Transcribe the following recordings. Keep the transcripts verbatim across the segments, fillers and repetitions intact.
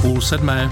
půl sedmé.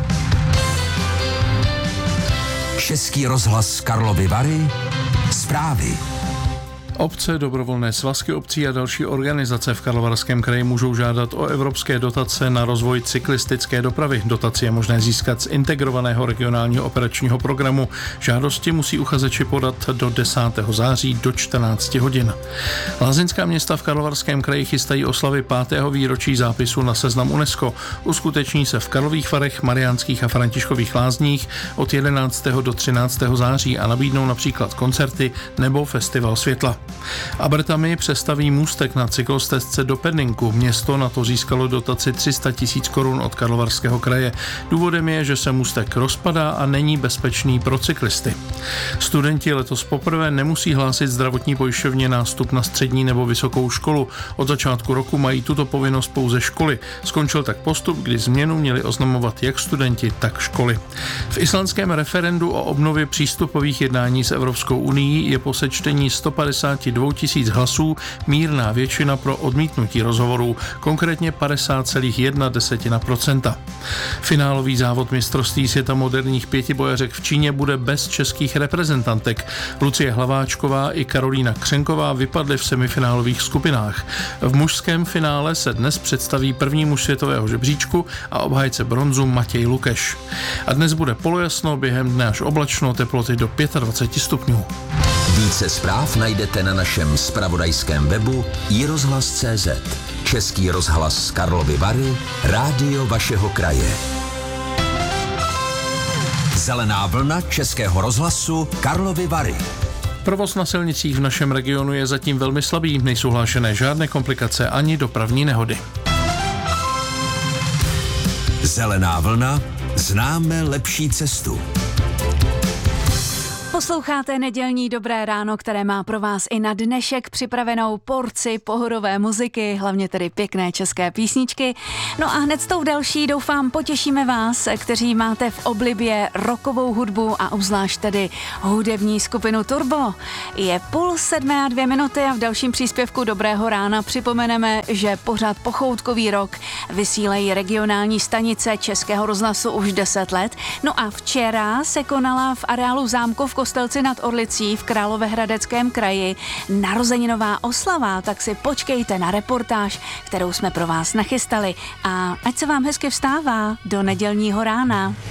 Český rozhlas Karlovy Vary. Zprávy. Obce, dobrovolné svazky obcí a další organizace v Karlovarském kraji můžou žádat o evropské dotace na rozvoj cyklistické dopravy. Dotaci je možné získat z integrovaného regionálního operačního programu. Žádosti musí uchazeči podat do desátého září do čtrnácti hodin. Lázeňská města v Karlovarském kraji chystají oslavy pátého výročí zápisu na seznam UNESCO. Uskuteční se v Karlových Varech, Mariánských a Františkových Lázních od jedenáctého do třináctého září a nabídnou například koncerty nebo festival světla. Abertami přestaví můstek na cyklostezce do Perninku. Město na to získalo dotaci tři sta tisíc korun od Karlovarského kraje. Důvodem je, že se můstek rozpadá a není bezpečný pro cyklisty. Studenti letos poprvé nemusí hlásit zdravotní pojišťovně nástup na střední nebo vysokou školu. Od začátku roku mají tuto povinnost pouze školy. Skončil tak postup, kdy změnu měli oznamovat jak studenti, tak školy. V islandském referendu o obnově přístupových jednání s Evropskou unií je po sečtení sto padesát dvou tisíc hlasů mírná většina pro odmítnutí rozhovorů, konkrétně padesát celá jedna procenta. Finálový závod mistrovství světa moderních pětibojařek v Číně bude bez českých reprezentantek. Lucie Hlaváčková i Karolína Křenková vypadly v semifinálových skupinách. V mužském finále se dnes představí první muž světového žebříčku a obhájce bronzu Matěj Lukeš. A dnes bude polojasno, během dne až oblačno, teploty do dvacet pět stupňů. Více zpráv najdete na našem zpravodajském webu i rozhlas tečka cé zet. Český rozhlas Karlovy Vary, rádio vašeho kraje. Zelená vlna Českého rozhlasu Karlovy Vary. Provoz na silnicích v našem regionu je zatím velmi slabý, nejsou hlášené žádné komplikace ani dopravní nehody. Zelená vlna, známe lepší cestu. Posloucháte nedělní Dobré ráno, které má pro vás i na dnešek připravenou porci pohodové muziky, hlavně tedy pěkné české písničky. No a hned s tou další, doufám, potěšíme vás, kteří máte v oblibě rockovou hudbu a obzvlášť tedy hudební skupinu Turbo. Je půl sedmé a dvě minuty a v dalším příspěvku Dobrého rána připomeneme, že pořád Pochoutkový rok vysílají regionální stanice Českého rozhlasu už deset let. No a včera se konala v areálu zámku v Kostelci nad Orlicí v Královéhradeckém kraji narozeninová oslava, tak si počkejte na reportáž, kterou jsme pro vás nachystali. A ať se vám hezky vstává do nedělního rána.